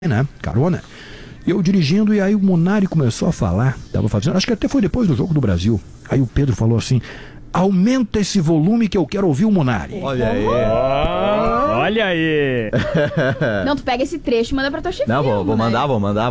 né? Carona. Eu dirigindo, e aí o Munari começou a falar, tava fazendo, acho que até foi depois do Jogo do Brasil. Aí o Pedro falou assim: aumenta esse volume que eu quero ouvir o Munari. Olha aí. Olha aí. Não, tu pega esse trecho e manda pra tua chefinha. Não, vou mandar.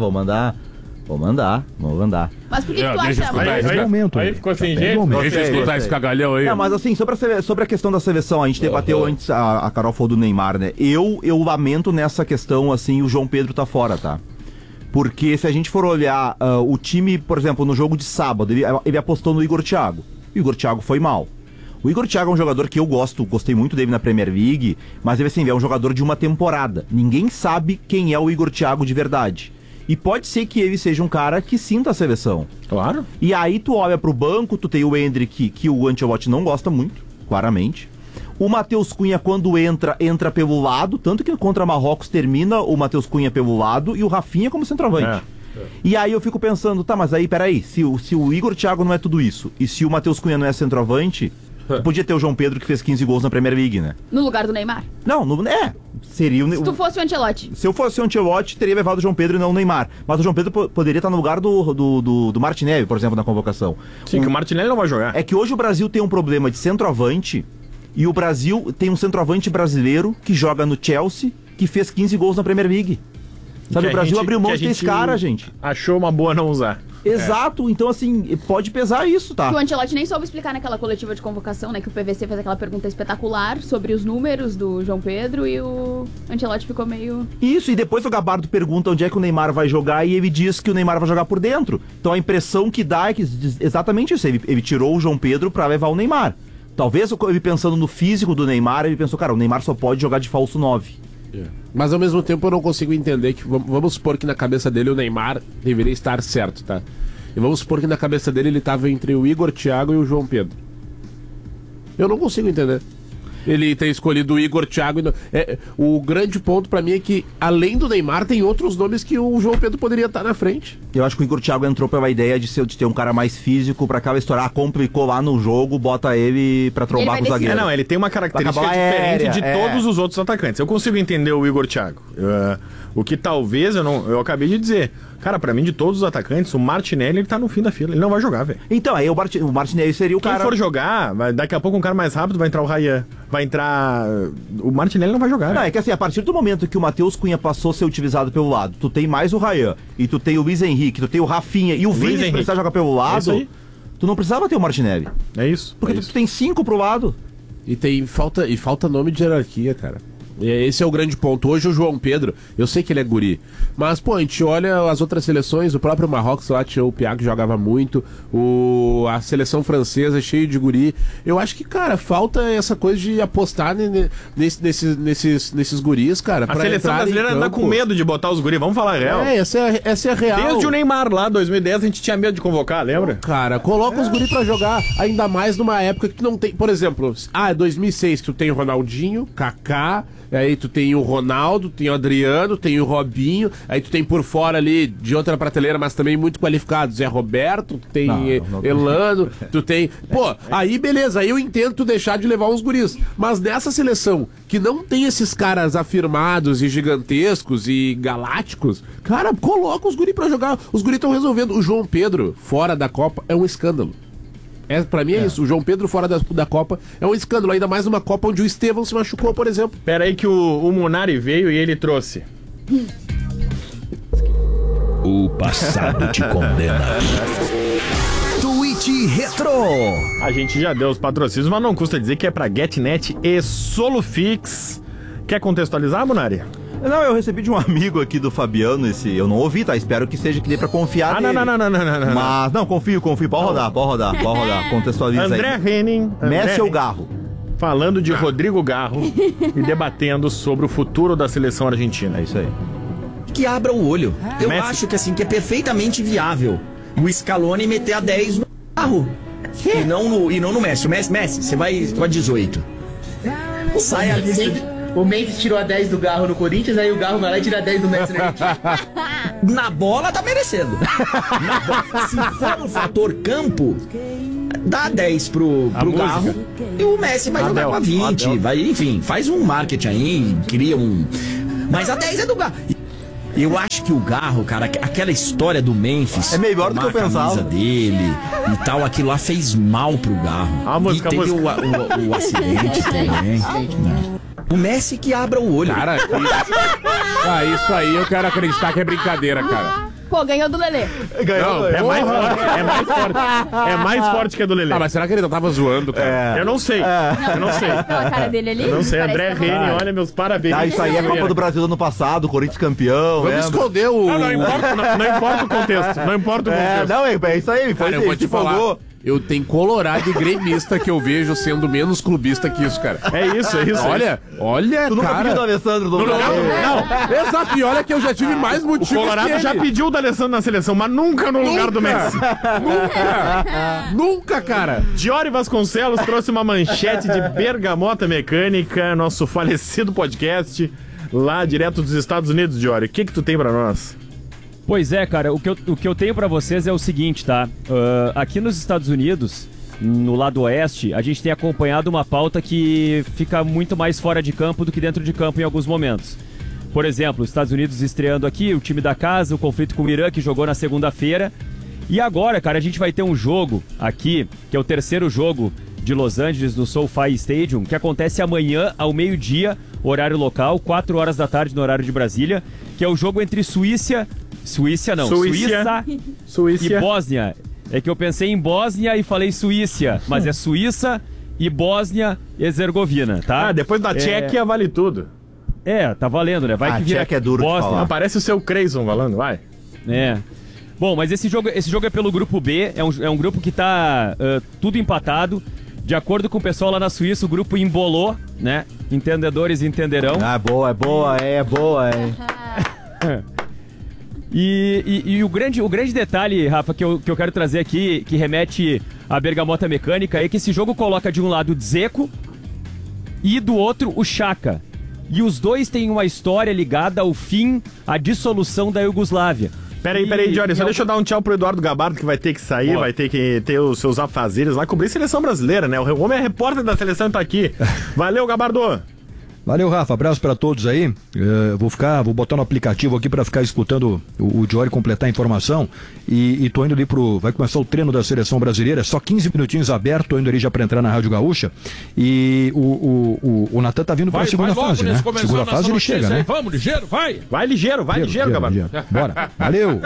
Mas por que tu acha? Aí ficou sem jeito. Deixa eu escutar esse cagalhão aí. Não, mas assim, sobre a questão da seleção, a gente debateu antes, a Carol falou do Neymar, né? Eu lamento nessa questão, assim, o João Pedro tá fora, tá? Porque se a gente for olhar o time, por exemplo, no jogo de sábado, ele apostou no Igor Thiago. E o Igor Thiago foi mal. O Igor Thiago é um jogador que eu gostei muito dele na Premier League, mas ele, assim, é um jogador de uma temporada. Ninguém sabe quem é o Igor Thiago de verdade. E pode ser que ele seja um cara que sinta a seleção. Claro. E aí tu olha pro banco, tu tem o Endrick, que o Ancelotti não gosta muito, claramente. O Matheus Cunha, quando entra pelo lado, tanto que contra Marrocos termina o Matheus Cunha pelo lado e o Rafinha como centroavante. E aí eu fico pensando, tá, mas aí, peraí, se o Igor Thiago não é tudo isso, e se o Matheus Cunha não é centroavante, podia ter o João Pedro que fez 15 gols na Premier League, né? No lugar do Neymar? Não, seria o... Se tu fosse o Ancelotti. Se eu fosse o Ancelotti, teria levado o João Pedro e não o Neymar. Mas o João Pedro poderia estar no lugar do Martinelli, por exemplo, na convocação. Sim, que o Martinelli não vai jogar. É que hoje o Brasil tem um problema de centroavante, e o Brasil tem um centroavante brasileiro que joga no Chelsea, que fez 15 gols na Premier League. Sabe, o Brasil abriu mão de ter esse cara, gente. Achou uma boa não usar. Exato, então assim, pode pesar isso, tá? Que o Ancelotti nem soube explicar naquela coletiva de convocação, né? Que o PVC fez aquela pergunta espetacular sobre os números do João Pedro e o Ancelotti ficou meio... Isso, e depois o Gabardo pergunta onde é que o Neymar vai jogar e ele diz que o Neymar vai jogar por dentro. Então a impressão que dá é que exatamente isso, ele tirou o João Pedro pra levar o Neymar. Talvez ele pensando no físico do Neymar, ele pensou, cara, o Neymar só pode jogar de falso 9. Mas ao mesmo tempo eu não consigo entender que, vamos supor que na cabeça dele o Neymar deveria estar certo, tá? E vamos supor que na cabeça dele ele estava entre o Igor Thiago e o João Pedro. Eu não consigo entender ele ter escolhido o Igor Thiago. O grande ponto pra mim é que, além do Neymar, tem outros nomes que o João Pedro poderia estar na frente. Eu acho que o Igor Thiago entrou pela ideia de ter um cara mais físico pra aquela história. Complicou lá no jogo, bota ele pra trombar com o zagueiro. Não, ele tem uma característica diferente de todos os outros atacantes. Eu consigo entender o Igor Thiago. O que talvez eu acabei de dizer. Cara, pra mim, de todos os atacantes, o Martinelli, ele tá no fim da fila. Ele não vai jogar, velho. Então, aí o Martinelli seria o cara... Quem for jogar, daqui a pouco um cara mais rápido vai entrar o Ryan. Vai entrar... O Martinelli não vai jogar. Não, é que assim, a partir do momento que o Matheus Cunha passou a ser utilizado pelo lado, tu tem mais o Ryan, e tu tem o Luiz Henrique, tu tem o Rafinha, e o Vini precisar jogar pelo lado, tu não precisava ter o Martinelli. É isso. Porque tu tem 5 pro lado. E falta nome de hierarquia, cara. Esse é o grande ponto. Hoje o João Pedro, eu sei que ele é guri, mas, pô, a gente olha as outras seleções, o próprio Marrocos lá tinha o Piá que jogava muito, a seleção francesa cheio de guri. Eu acho que, cara, falta essa coisa de apostar nesses guris, cara. A seleção brasileira anda com medo de botar os guris, vamos falar a real. Essa é a real. Desde o Neymar lá, 2010, a gente tinha medo de convocar, lembra? Cara, coloca os guris pra jogar, ainda mais numa época que tu não tem, por exemplo, 2006 que tu tem o Ronaldinho, Kaká, aí tu tem o Ronaldo, tem o Adriano, tem o Robinho, aí tu tem por fora ali, de outra prateleira, mas também muito qualificado, Zé Roberto, tu tem Elano, tu tem... Pô, aí beleza, aí eu entendo tu deixar de levar uns guris, mas nessa seleção, que não tem esses caras afirmados e gigantescos e galácticos, cara, coloca os guris pra jogar, os guris estão resolvendo. O João Pedro, fora da Copa, é um escândalo. Pra mim é isso, o João Pedro fora da Copa é um escândalo, ainda mais numa Copa onde o Estevão se machucou, por exemplo. Pera aí que o Munari veio e ele trouxe. O passado te condena. Tweet Retro. A gente já deu os patrocínios, mas não custa dizer que é pra GetNet e Solufix. Quer contextualizar, Munari? Não, eu recebi de um amigo aqui do Fabiano eu não ouvi, tá? Espero que seja que dê pra confiar nele. Não. Mas, não, confio, pode rodar, contextualiza aí. André Henning. Messi ou Garro? Falando de Rodrigo Garro e debatendo sobre o futuro da seleção argentina. É isso aí. Que abra o olho. Eu Messi. acho que assim, que é perfeitamente viável o Scaloni meter a 10 no Garro. E não no Messi. O Messi, você vai com a 18. Sai a lista de... O Memphis tirou a 10 do Garro no Corinthians, aí o Garro vai lá e tira a 10 do Messi na Argentina. Na bola tá merecendo. Se for no fator campo, dá 10 pro Garro e o Messi vai jogar com a 20. Vai, enfim, faz um marketing aí, cria um... Mas a 10 é do Garro. Eu acho que o Garro, cara, aquela história do Memphis, É melhor do que eu tomar a camisa pensava. dele e tal, aquilo lá fez mal pro Garro. A música, e a teve música. o acidente também. O Messi que abra o olho. Cara, isso aí eu quero acreditar que é brincadeira, cara. Pô, ganhou do Lelê. Ganhou. É mais forte, é mais forte. É mais forte que a do Lelê. Ah, mas será que ele não tava zoando, cara? Eu não sei. Eu não sei. Pela cara dele ali. Eu não sei. parece André que tá Rene, rolando. olha, meus parabéns. Ah, isso aí é Copa do Brasil do ano passado, Corinthians campeão, Vamos lembra? esconder o... Não importa, não importa o contexto. Não importa o contexto. Não, é isso aí, foi Cara, eu vou te falar. Eu tenho colorado e gremista que eu vejo sendo menos clubista que isso, cara. É isso. Olha, Tu nunca cara. pediu do Alessandro do Brasil? Não, exato. E olha que eu já tive mais O motivos Colorado que ele. já pediu o D'Alessandro na seleção, mas nunca no lugar do Messi. Nunca, cara. Diori Vasconcelos trouxe uma manchete de Bergamota Mecânica, nosso falecido podcast, lá direto dos Estados Unidos, Diori. O que tu tem pra nós? Pois é, cara, o que eu tenho pra vocês é o seguinte, tá? Aqui nos Estados Unidos, no lado oeste, a gente tem acompanhado uma pauta que fica muito mais fora de campo do que dentro de campo em alguns momentos. Por exemplo, os Estados Unidos estreando aqui, o time da casa, o conflito com o Irã, que jogou na segunda-feira. E agora, cara, a gente vai ter um jogo aqui, que é o terceiro jogo de Los Angeles, no SoFi Stadium, que acontece amanhã ao meio-dia, horário local, 4 horas da tarde no horário de Brasília, que é o jogo entre Suíça e Bósnia. É que eu pensei em Bósnia e falei Suíça, mas é Suíça e Bósnia e Herzegovina, tá? Ah, depois da Tchequia vale tudo. Tá valendo, né? Vai Ah, que vira Tchequia é duro de Bósnia. falar. Aparece o seu Creyson falando, vai. Bom, mas esse jogo é pelo grupo B, é um grupo que tá tudo empatado. De acordo com o pessoal lá na Suíça, o grupo embolou, né? Entendedores entenderão. Ah, boa. E o grande detalhe, Rafa, que eu quero trazer aqui, que remete à Bergamota Mecânica, é que esse jogo coloca de um lado o Dzeko e do outro o Chaka. E os dois têm uma história ligada ao fim, à dissolução da Iugoslávia. Peraí, Diori, só deixa eu dar um tchau pro Eduardo Gabardo, que vai ter que sair, vai ter que ter os seus afazeres lá, cobrir seleção brasileira, né? O homem é repórter da seleção e tá aqui. Valeu, Gabardo! Valeu, Rafa. Abraço pra todos aí. Vou botar no aplicativo aqui pra ficar escutando o Diori completar a informação. E tô indo ali vai começar o treino da seleção brasileira. Só 15 minutinhos aberto. Tô indo ali já pra entrar na Rádio Gaúcha. E o Natan tá vindo pra segunda fase, né? Segunda fase ele chega, né? Vamos, ligeiro, vai. Vai ligeiro, Gabardo. Bora. Valeu.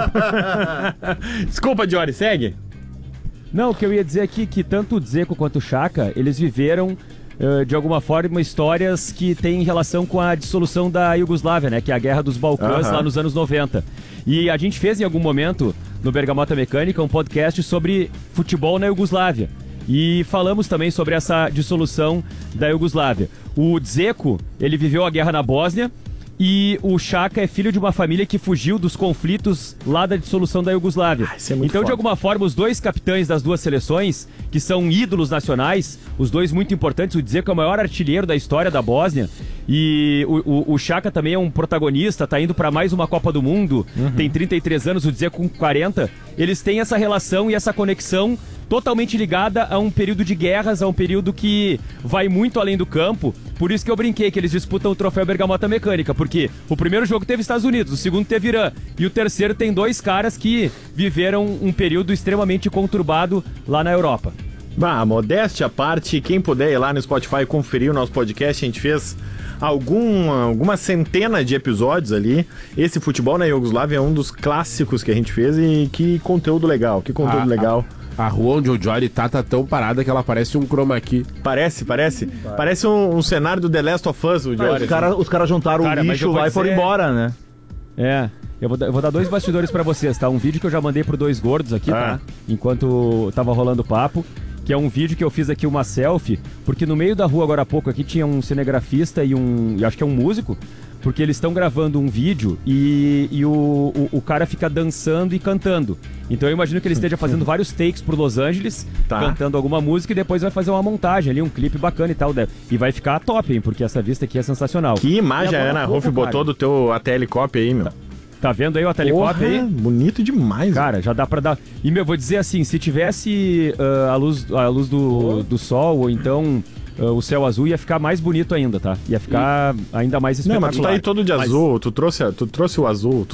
Desculpa, Diori, segue. Não, o que eu ia dizer aqui é que tanto o Dzeko quanto o Chaka, eles viveram de alguma forma histórias que têm relação com a dissolução da Iugoslávia, né? Que é a Guerra dos Balcãs lá nos anos 90. E a gente fez em algum momento, no Bergamota Mecânica, um podcast sobre futebol na Iugoslávia. E falamos também sobre essa dissolução da Iugoslávia. O Dzeko, ele viveu a guerra na Bósnia. E o Chaka é filho de uma família que fugiu dos conflitos lá da dissolução da Iugoslávia. Isso é muito então, foda. de alguma forma, os dois capitães das duas seleções, que são ídolos nacionais, os dois muito importantes, o Dzeko é o maior artilheiro da história da Bósnia, e o Chaka também é um protagonista, tá indo para mais uma Copa do Mundo, tem 33 anos, o Dzeko com 40, eles têm essa relação e essa conexão totalmente ligada a um período de guerras, a um período que vai muito além do campo. Por isso que eu brinquei que eles disputam o troféu Bergamota Mecânica, porque o primeiro jogo teve Estados Unidos, o segundo teve Irã, e o terceiro tem dois caras que viveram um período extremamente conturbado lá na Europa. Modéstia à parte, quem puder ir lá no Spotify e conferir o nosso podcast, a gente fez alguma centena de episódios ali. Esse Futebol na Iugoslávia é um dos clássicos que a gente fez e que conteúdo legal, legal. A rua onde o Diori tá tão parada que ela parece um chroma key. Parece. Parece um cenário do The Last of Us, o Diori. Os caras juntaram o lixo lá e foram embora, né? Eu vou dar dois bastidores pra vocês, tá? Um vídeo que eu já mandei pro Dois Gordos aqui, tá? Enquanto tava rolando o papo, que é um vídeo que eu fiz aqui, uma selfie, porque no meio da rua agora há pouco aqui tinha um cinegrafista e acho que é um músico, porque eles estão gravando um vídeo e o cara fica dançando e cantando. Então eu imagino que ele esteja fazendo vários takes por Los Angeles, cantando alguma música, e depois vai fazer uma montagem ali, um clipe bacana e tal. E vai ficar top, hein? Porque essa vista aqui é sensacional. Que imagem a Ana Ruff botou do teu ATL Copy aí, meu. Tá vendo aí o Telecop aí? Bonito demais. Cara, já dá pra dar... E, vou dizer assim, se tivesse a luz do sol, ou então o céu azul ia ficar mais bonito ainda, tá? Ia ficar ainda mais Não, espetacular. mas tu tá aí todo de azul, tu trouxe o azul.